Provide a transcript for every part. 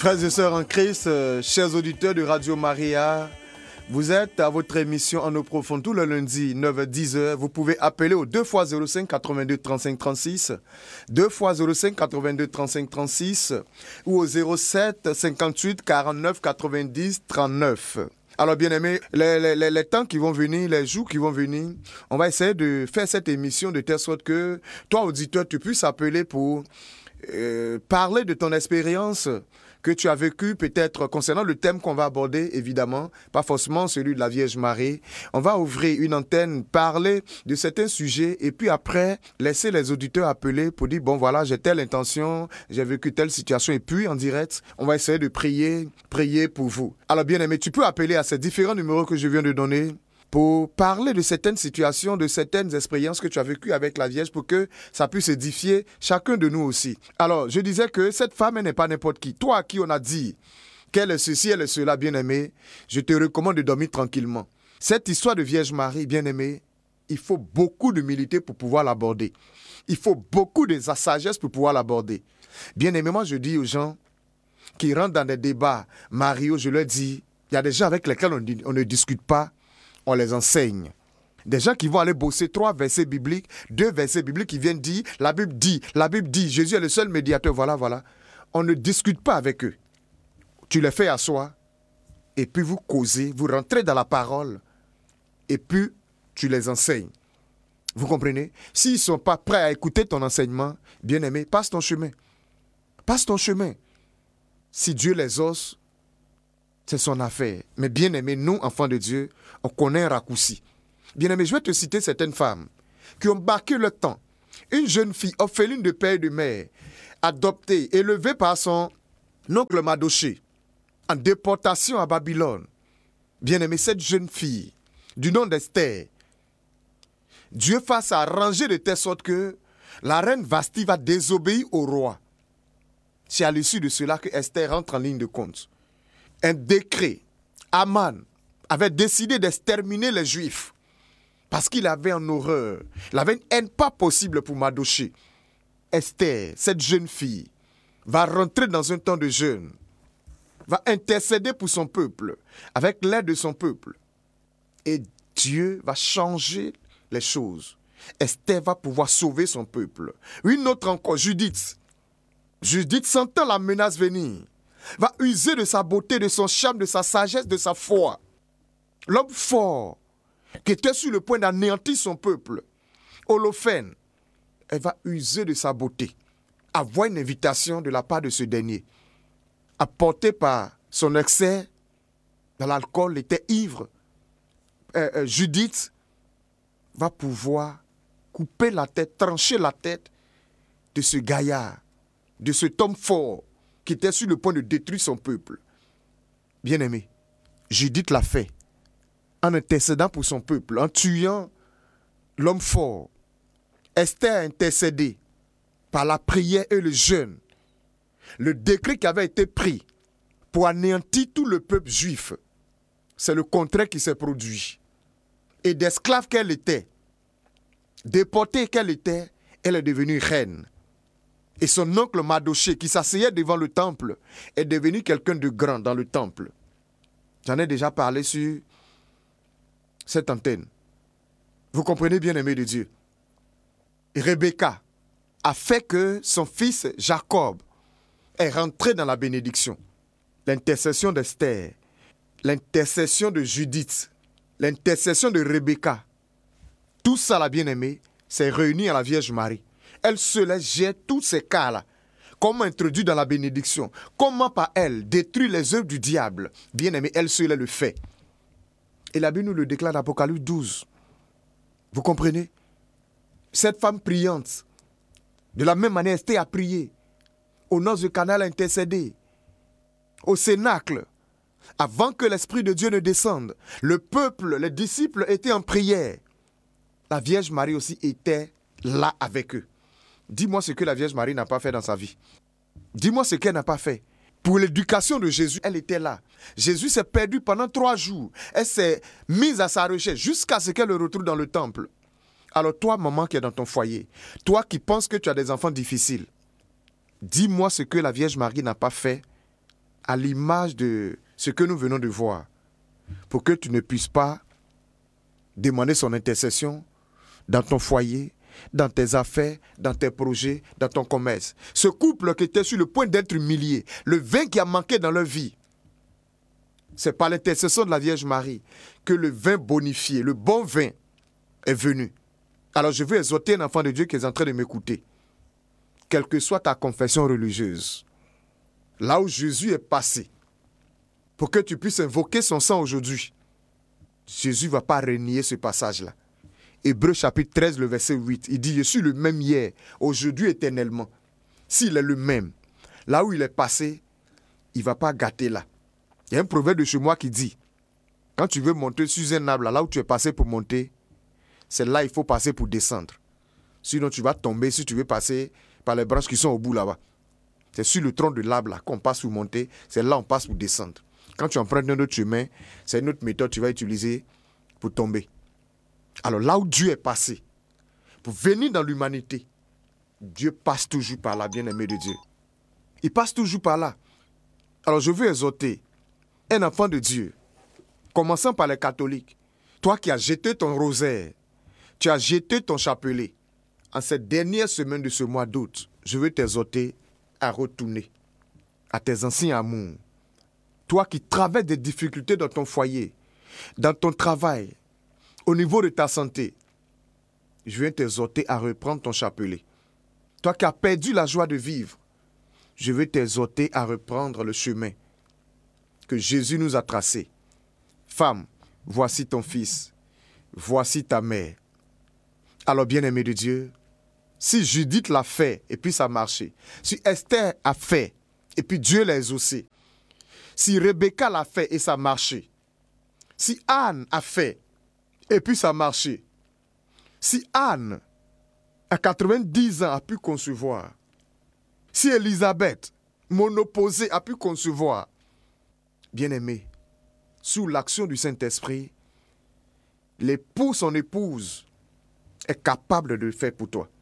Frères et sœurs en Christ, chers auditeurs de Radio Maria, vous êtes à votre émission En eau profonde tout le lundi 9h-10h. Vous pouvez appeler au 2x05 82 35 36, 2x05 82 35 36 ou au 07 58 49 90 39. Alors bien aimés, les temps qui vont venir, les jours qui vont venir, on va essayer de faire cette émission de telle sorte que toi auditeur, tu puisses appeler pour parler de ton expérience que tu as vécu peut-être concernant le thème qu'on va aborder, évidemment, pas forcément celui de la Vierge Marie. On va ouvrir une antenne, parler de certains sujets et puis après, laisser les auditeurs appeler pour dire, bon voilà, j'ai telle intention, j'ai vécu telle situation et puis en direct, on va essayer de prier pour vous. Alors bien aimé, tu peux appeler à ces différents numéros que je viens de donner pour parler de certaines situations, de certaines expériences que tu as vécues avec la Vierge pour que ça puisse édifier chacun de nous aussi. Alors, je disais que cette femme, elle n'est pas n'importe qui. Toi à qui on a dit qu'elle est ceci, elle est cela, bien-aimé, je te recommande de dormir tranquillement. Cette histoire de Vierge Marie, bien-aimé, il faut beaucoup d'humilité pour pouvoir l'aborder. Il faut beaucoup de sagesse pour pouvoir l'aborder. Bien-aimé, moi je dis aux gens qui rentrent dans des débats, Mario, je leur dis, il y a des gens avec lesquels on ne discute pas, on les enseigne. Des gens qui vont aller bosser 3 versets bibliques, 2 versets bibliques qui viennent dire, la Bible dit, Jésus est le seul médiateur, voilà. On ne discute pas avec eux. Tu les fais asseoir, et puis vous causez, vous rentrez dans la parole, et puis tu les enseignes. Vous comprenez? S'ils ne sont pas prêts à écouter ton enseignement, bien-aimé, passe ton chemin. Passe ton chemin. Si Dieu les ose, c'est son affaire. Mais bien aimé, nous, enfants de Dieu, on connaît un raccourci. Bien aimé, je vais te citer certaines femmes qui ont marqué le temps. Une jeune fille, orpheline de père et de mère, adoptée, élevée par son oncle Madoché, en déportation à Babylone. Bien aimé, cette jeune fille, du nom d'Esther, Dieu va s'arranger de telle sorte que la reine Vasti va désobéir au roi. C'est à l'issue de cela que Esther rentre en ligne de compte. Un décret, Aman avait décidé d'exterminer les Juifs parce qu'il avait en horreur, il avait une haine pas possible pour Madoché. Esther, cette jeune fille, va rentrer dans un temps de jeûne, va intercéder pour son peuple, avec l'aide de son peuple. Et Dieu va changer les choses. Esther va pouvoir sauver son peuple. Une autre encore, Judith. Judith sentant la menace venir, va user de sa beauté, de son charme, de sa sagesse, de sa foi. L'homme fort, qui était sur le point d'anéantir son peuple, Holophène, elle va user de sa beauté, avoir une invitation de la part de ce dernier, apportée par son excès dans l'alcool, il était ivre. Judith va pouvoir couper la tête, trancher la tête de ce gaillard, de cet homme fort, qui était sur le point de détruire son peuple. Bien-aimé, Judith l'a fait en intercédant pour son peuple, en tuant l'homme fort. Esther a intercédé par la prière et le jeûne. Le décret qui avait été pris pour anéantir tout le peuple juif, c'est le contraire qui s'est produit. Et d'esclave qu'elle était, déportée qu'elle était, elle est devenue reine. Et son oncle Madoché, qui s'asseyait devant le temple, est devenu quelqu'un de grand dans le temple. J'en ai déjà parlé sur cette antenne. Vous comprenez, bien-aimés de Dieu. Rebecca a fait que son fils Jacob est rentré dans la bénédiction. L'intercession d'Esther, l'intercession de Judith, l'intercession de Rebecca, tout ça, la bien-aimée, s'est réuni à la Vierge Marie. Elle seule gère tous ces cas-là. Comment introduire dans la bénédiction? Comment par elle détruire les œuvres du diable? Bien aimé, elle seule le fait. Et la Bible nous le déclare dans Apocalypse 12. Vous comprenez? Cette femme priante, de la même manière, Esther a prié. Au noces de Cana, elle a intercédé. Au cénacle, avant que l'Esprit de Dieu ne descende, le peuple, les disciples étaient en prière. La Vierge Marie aussi était là avec eux. Dis-moi ce que la Vierge Marie n'a pas fait dans sa vie. Dis-moi ce qu'elle n'a pas fait. Pour l'éducation de Jésus, elle était là. Jésus s'est perdu pendant 3 jours. Elle s'est mise à sa recherche jusqu'à ce qu'elle le retrouve dans le temple. Alors toi, maman qui est dans ton foyer, toi qui penses que tu as des enfants difficiles, dis-moi ce que la Vierge Marie n'a pas fait à l'image de ce que nous venons de voir, pour que tu ne puisses pas demander son intercession dans ton foyer, dans tes affaires, dans tes projets, dans ton commerce. Ce couple qui était sur le point d'être humilié, le vin qui a manqué dans leur vie, c'est par l'intercession de la Vierge Marie que le vin bonifié, le bon vin est venu. Alors je veux exhorter un enfant de Dieu qui est en train de m'écouter. Quelle que soit ta confession religieuse, là où Jésus est passé, pour que tu puisses invoquer son sang aujourd'hui, Jésus ne va pas renier ce passage-là. Hébreux chapitre 13, le verset 8, il dit « Je suis le même hier, aujourd'hui, éternellement. » S'il est le même, là où il est passé, il ne va pas gâter là. Il y a un proverbe de chez moi qui dit « Quand tu veux monter sur un arbre, là où tu es passé pour monter, c'est là qu'il faut passer pour descendre. Sinon, tu vas tomber si tu veux passer par les branches qui sont au bout là-bas. C'est sur le tronc de l'arbre là qu'on passe pour monter, c'est là qu'on passe pour descendre. Quand tu empruntes un autre chemin, c'est une autre méthode que tu vas utiliser pour tomber. Alors là où Dieu est passé, pour venir dans l'humanité, Dieu passe toujours par là, bien-aimé de Dieu. Il passe toujours par là. Alors je veux exhorter un enfant de Dieu, commençant par les catholiques, toi qui as jeté ton rosaire, tu as jeté ton chapelet, en cette dernière semaine de ce mois d'août, je veux t'exhorter à retourner à tes anciens amours. Toi qui traverses des difficultés dans ton foyer, dans ton travail, au niveau de ta santé, je viens t'exhorter à reprendre ton chapelet. Toi qui as perdu la joie de vivre, je veux t'exhorter à reprendre le chemin que Jésus nous a tracé. Femme, voici ton fils, voici ta mère. Alors, bien-aimé de Dieu, si Judith l'a fait et puis ça a marché, si Esther a fait et puis Dieu l'a exaucé, si Rebecca l'a fait et ça a marché, si Anne a fait et puis ça a marché, si Anne, à 90 ans, a pu concevoir, si Élisabeth, monoposée, a pu concevoir, bien-aimé, sous l'action du Saint-Esprit, l'époux, son épouse, est capable de le faire pour toi.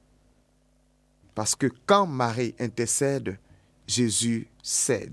Parce que quand Marie intercède, Jésus cède.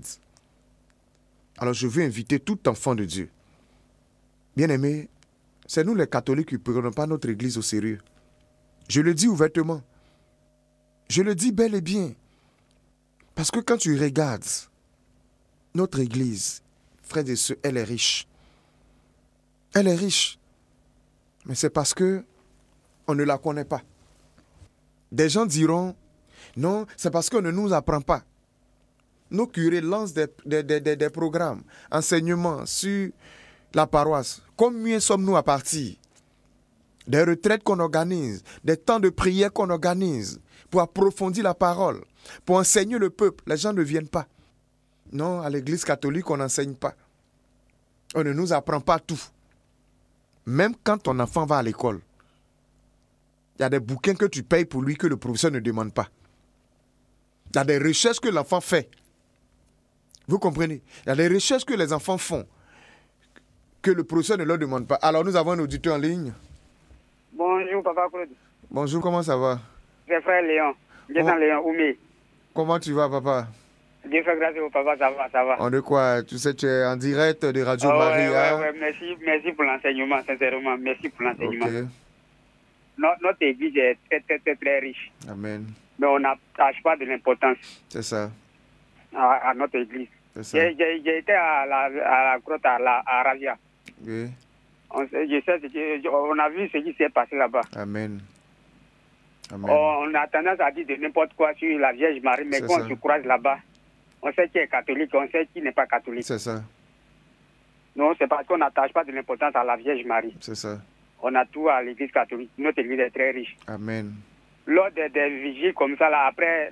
Alors je veux inviter tout enfant de Dieu. Bien-aimé, c'est nous les catholiques qui ne prenons pas notre église au sérieux. Je le dis ouvertement. Je le dis bel et bien. Parce que quand tu regardes notre église, frères et sœurs, elle est riche. Elle est riche. Mais c'est parce que on ne la connaît pas. Des gens diront, non, c'est parce qu'on ne nous apprend pas. Nos curés lancent des programmes, enseignements sur la paroisse. Combien sommes-nous à partir? Des retraites qu'on organise, des temps de prière qu'on organise pour approfondir la parole, pour enseigner le peuple. Les gens ne viennent pas. Non, à l'église catholique, on n'enseigne pas. On ne nous apprend pas tout. Même quand ton enfant va à l'école, il y a des bouquins que tu payes pour lui que le professeur ne demande pas. Il y a des recherches que l'enfant fait. Vous comprenez? Il y a des recherches que les enfants font que le professeur ne leur demande pas. Alors nous avons un auditeur en ligne. Bonjour, Papa Claude. Bonjour, comment ça va? C'est frère Léon. J'étais Léon Oumé. Comment tu vas, papa? Dieu fait grâce au papa, ça va, ça va. On est quoi? Tu sais, tu es en direct de Radio Maria. Ouais, merci pour l'enseignement, sincèrement. Merci pour l'enseignement. Okay. Notre église est très, très, très, très riche. Amen. Mais on n'attache pas de l'importance. C'est ça. À notre église. C'est ça. J'ai été à la grotte à Ravia. Oui. On a vu ce qui s'est passé là-bas. Amen. Amen. On a tendance à dire de n'importe quoi sur la Vierge Marie, mais quand on se croise là-bas, on sait qui est catholique, on sait qui n'est pas catholique. C'est ça. Non, c'est parce qu'on n'attache pas de l'importance à la Vierge Marie. C'est ça. On a tout à l'église catholique. Notre église est très riche. Amen. Lors des vigiles comme ça, là, après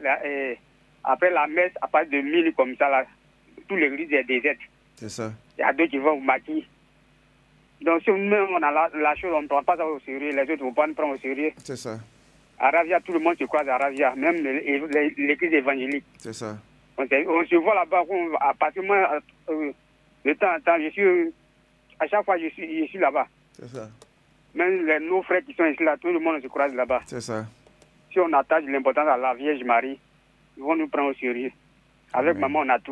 la messe, à partir de 1000 comme ça, là, toute l'église est déserte. C'est ça. Il y a d'autres qui vont au maquis. Donc si nous-mêmes on a la chose, on ne prend pas ça au sérieux, les autres ne vont pas nous prendre au sérieux. C'est ça. À Ravia, tout le monde se croise à Ravia, même l'église évangélique. C'est ça. On se voit là-bas, à partir de temps en temps, à chaque fois je suis là-bas. C'est ça. Même nos frères qui sont ici là, tout le monde se croise là-bas. C'est ça. Si on attache l'importance à la Vierge Marie, ils vont nous prendre au sérieux. Avec Amen. maman, on a tout.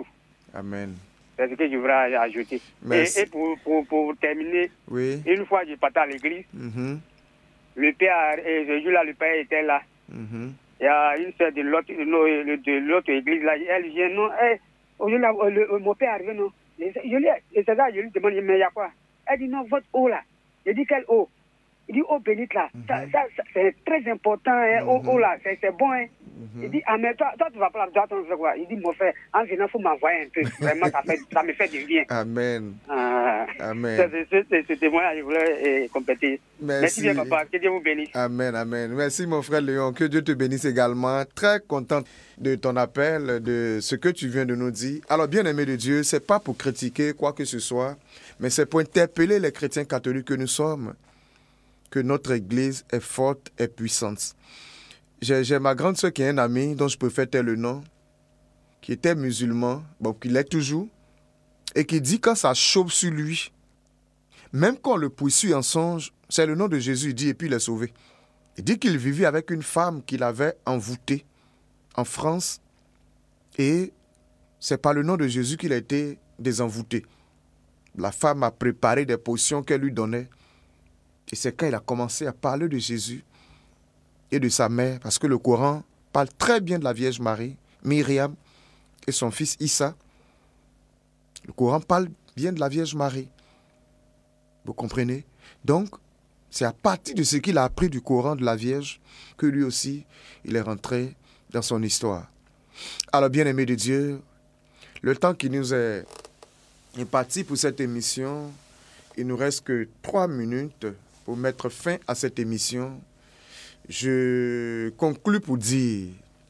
Amen. C'est ce que je voudrais ajouter. Merci. Et pour terminer, Oui. une fois je partais à l'église, le père, et ce jour-là, le père était là. Il y a une sœur de l'autre église là, elle vient, non, mon père arrive, non. Et c'est ça, je lui demande, mais il y a quoi? Elle dit, non, votre eau là. Je dis, quelle eau? Il dit, eau bénite là. Ça, c'est très important, hein, eau là, c'est bon, hein. Il dit, ah, mais toi, tu vas pas là, toi, tu fais quoi? Il dit, mon frère, en venant, il faut m'envoyer un peu. Vraiment, ça me fait du bien. Amen. Amen. C'est ce témoignage, je voulais compléter. Merci bien, papa. Que Dieu vous bénisse. Amen, amen. Merci, mon frère Léon. Que Dieu te bénisse également. Très content de ton appel, de ce que tu viens de nous dire. Alors, bien-aimé de Dieu, c'est pas pour critiquer quoi que ce soit, mais c'est pour interpeller les chrétiens catholiques que nous sommes, que notre Église est forte et puissante. J'ai ma grande sœur qui est un ami, dont je préfère taire le nom, qui était musulman, bon, qui l'est toujours, et qui dit quand ça chauffe sur lui, même quand on le poursuit en songe, c'est le nom de Jésus, il dit, et puis il est sauvé. Il dit qu'il vivait avec une femme qu'il avait envoûtée en France, et c'est par le nom de Jésus qu'il a été désenvoûté. La femme a préparé des potions qu'elle lui donnait, et c'est quand il a commencé à parler de Jésus et de sa mère, parce que le Coran parle très bien de la Vierge Marie, Myriam et son fils Issa. Le Coran parle bien de la Vierge Marie. Vous comprenez? Donc, c'est à partir de ce qu'il a appris du Coran de la Vierge que lui aussi, il est rentré dans son histoire. Alors, bien-aimés de Dieu, le temps qui nous est imparti pour cette émission, il nous reste que 3 minutes pour mettre fin à cette émission. Je conclus pour dire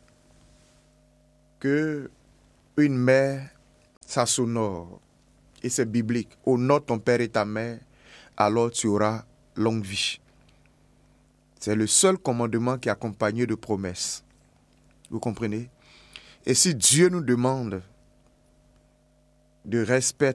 que une mère, ça s'honore. Et c'est biblique. Honore ton père et ta mère, alors tu auras longue vie. C'est le seul commandement qui est accompagné de promesses. Vous comprenez? Et si Dieu nous demande de respecter